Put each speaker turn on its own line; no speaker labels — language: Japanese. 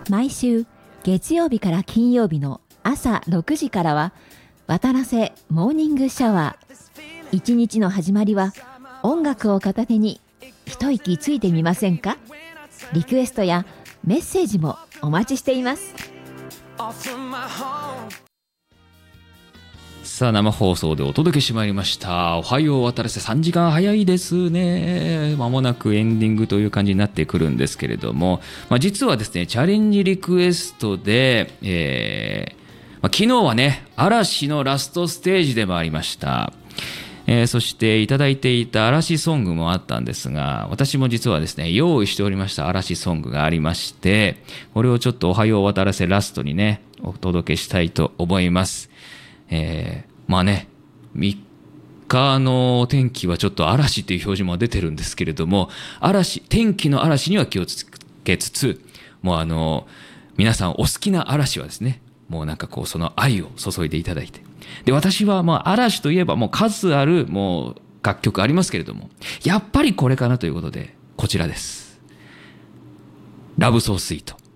毎週月曜日から金曜日の朝6時からは渡良瀬モーニングシャワー。一日の始まりは音楽を片手に一息ついてみませんか？リクエストやメッセージもお待ちしています。
さあ、生放送でお届けしてまいりました。おはよう渡良瀬、3時間早いですね。まもなくエンディングという感じになってくるんですけれども、実はですね、チャレンジリクエストで、昨日はね、嵐のラストステージでもありました。そしていただいていた嵐ソングもあったんですが、私も実はですね、用意しておりました嵐ソングがありまして、これをちょっとおはよう渡良瀬ラストにね、お届けしたいと思います。まあね、3日の天気はちょっと嵐という表示も出てるんですけれども、天気の嵐には気をつけつつ、もう皆さんお好きな嵐はですね、もうなんかこうその愛を注いでいただいて、で私は嵐といえばもう数あるもう楽曲ありますけれども、やっぱりこれかなということでこちらです。ラブソースイート。